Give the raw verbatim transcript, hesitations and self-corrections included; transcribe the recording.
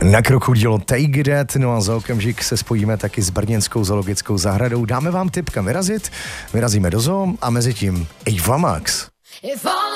Na kroku dílo Take That, no a za okamžik se spojíme taky s brněnskou zoologickou zahradou. Dáme vám tip, kam vyrazit, vyrazíme do zoo a mezi tím Ava Max.